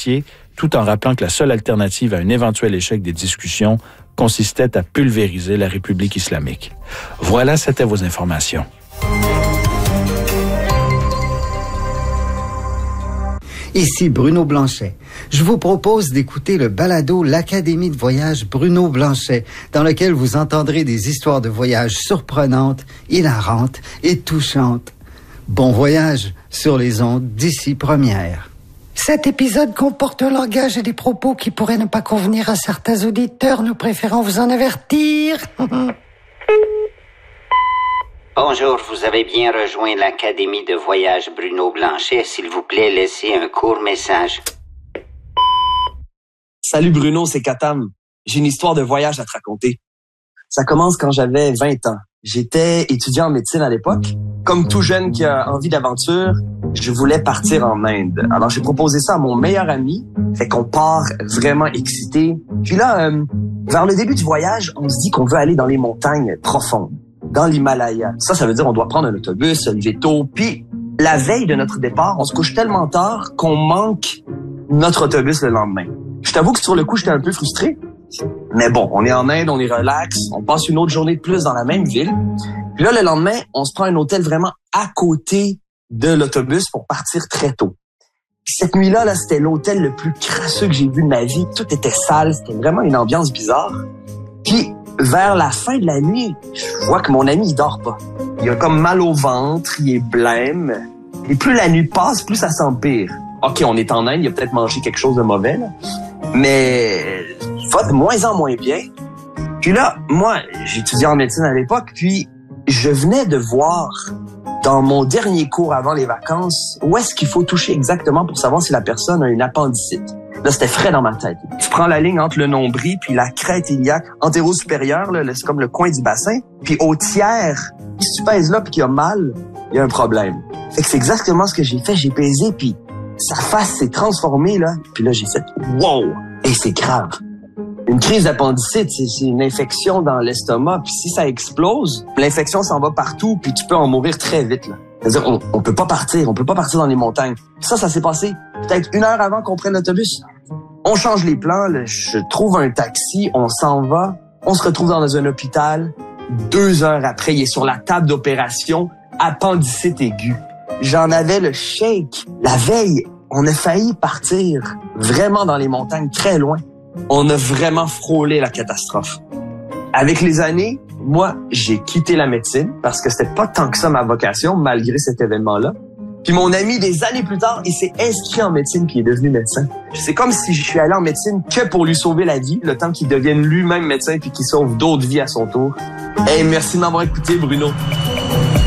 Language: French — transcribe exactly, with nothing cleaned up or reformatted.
négocier, tout en rappelant que la seule alternative à un éventuel échec des discussions consistait à pulvériser la République islamique. Voilà, c'était vos informations. Ici Bruno Blanchet. Je vous propose d'écouter le balado L'Académie de voyage Bruno Blanchet, dans lequel vous entendrez des histoires de voyage surprenantes, hilarantes et touchantes. Bon voyage sur les ondes d'ici Première. Cet épisode comporte un langage et des propos qui pourraient ne pas convenir à certains auditeurs. Nous préférons vous en avertir. Bonjour, vous avez bien rejoint l'Académie de voyage Bruno Blanchet. S'il vous plaît, laissez un court message. Salut Bruno, c'est Katam. J'ai une histoire de voyage à te raconter. Ça commence quand j'avais vingt ans. J'étais étudiant en médecine à l'époque. Comme tout jeune qui a envie d'aventure, je voulais partir en Inde. Alors j'ai proposé ça à mon meilleur ami. Fait qu'on part vraiment excité. Puis là, euh, vers le début du voyage, on se dit qu'on veut aller dans les montagnes profondes, dans l'Himalaya. Ça, ça veut dire on doit prendre un autobus, se lever tôt. Puis la veille de notre départ, on se couche tellement tard qu'on manque notre autobus le lendemain. Je t'avoue que sur le coup, j'étais un peu frustré. Mais bon, on est en Inde, on est relax, on passe une autre journée de plus dans la même ville. Puis là, le lendemain, on se prend un hôtel vraiment à côté de l'autobus pour partir très tôt. Puis cette nuit-là, là, c'était l'hôtel le plus crasseux que j'ai vu de ma vie. Tout était sale, c'était vraiment une ambiance bizarre. Puis vers la fin de la nuit, je vois que mon ami, il dort pas. Il a comme mal au ventre, il est blême. Et plus la nuit passe, plus ça s'empire. OK, on est en Inde, il a peut-être mangé quelque chose de mauvais, là. Mais il va de moins en moins bien. Puis là, moi, j'étudiais en médecine à l'époque, puis je venais de voir dans mon dernier cours avant les vacances où est-ce qu'il faut toucher exactement pour savoir si la personne a une appendicite. Là, c'était frais dans ma tête. Tu prends la ligne entre le nombril puis la crête iliaque antéro-supérieure, là, c'est comme le coin du bassin. Puis au tiers, si tu pèses là puis qu'il y a mal, il y a un problème. Fait que c'est exactement ce que j'ai fait. J'ai pesé puis sa face s'est transformée, là. Puis là, j'ai fait « wow ». Et c'est grave. Une crise d'appendicite, c'est, c'est une infection dans l'estomac. Puis si ça explose, l'infection s'en va partout puis tu peux en mourir très vite, là. C'est-à-dire, on, on peut pas partir, on peut pas partir dans les montagnes. Ça, ça s'est passé peut-être une heure avant qu'on prenne l'autobus. On change les plans, là, je trouve un taxi, on s'en va, on se retrouve dans un hôpital. Deux heures après, il est sur la table d'opération, appendicite aiguë. J'en avais le shake. La veille, on a failli partir vraiment dans les montagnes, très loin. On a vraiment frôlé la catastrophe. Avec les années, moi, j'ai quitté la médecine parce que c'était pas tant que ça ma vocation, malgré cet événement-là. Puis mon ami, des années plus tard, il s'est inscrit en médecine puis il est devenu médecin. C'est comme si je suis allé en médecine que pour lui sauver la vie, le temps qu'il devienne lui-même médecin puis qu'il sauve d'autres vies à son tour. Hey, merci de m'avoir écouté, Bruno.